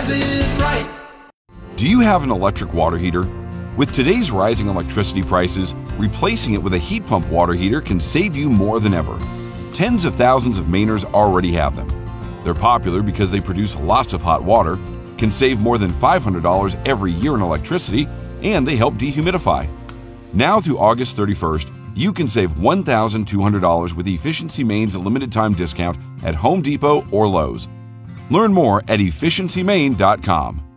is right. Do you have an electric water heater? With today's rising electricity prices, replacing it with a heat pump water heater can save you more than ever. Tens of thousands of Mainers already have them. They're popular because they produce lots of hot water, can save more than $500 every year in electricity, and they help dehumidify. Now through August 31st, you can save $1,200 with Efficiency Maine's limited time discount at Home Depot or Lowe's. Learn more at efficiencymaine.com.